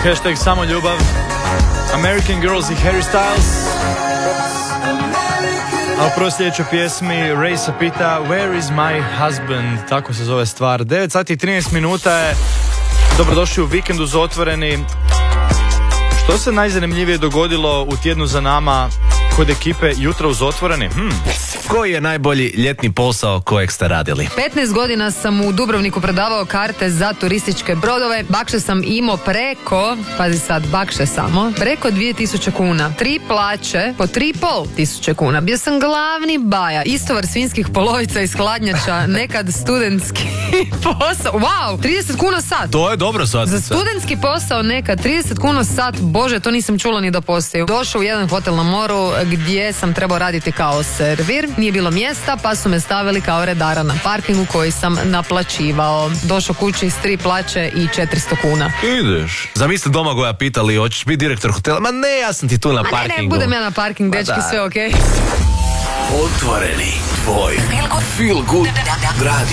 Hashtag samo ljubav. American Girls i Harry Styles. A u prvo sljedećoj pjesmi Ray se pita Where is my husband? Tako se zove stvar. 9 sati i 13 minuta je. Dobrodošli u vikend uz Otvoreni. Što se najzanimljivije dogodilo u tjednu za nama kod ekipe Jutro uz Otvoreni? Koji je najbolji ljetni posao kojeg ste radili? 15 godina sam u Dubrovniku prodavao karte za turističke brodove. Bakše sam imao preko, pazi sad, bakše samo, preko 2000 kuna. 3 plaće po 3.500 kuna. Bio sam glavni baja. Istovar svinjskih polovica iz hladnjača, nekad studentski posao. Wow, 30 kuna sat. To je dobro sad. Za studentski posao nekad 30 kuna sat, bože, to nisam čula ni da postoji. Došao u jedan hotel na moru gdje sam trebao raditi kao servir. Nije bilo mjesta, pa su me stavili kao redara na parkingu koji sam naplaćivao. Došao kući s 3 plaće i 400 kuna. Ideš. Zamisli Domagoja pitali, hoćeš biti direktor hotela? Ma ne, ja sam ti tu na parkingu. Ne, budem ja na parking, dečki, sve okej. Otvoreni, tvoj feel good radio.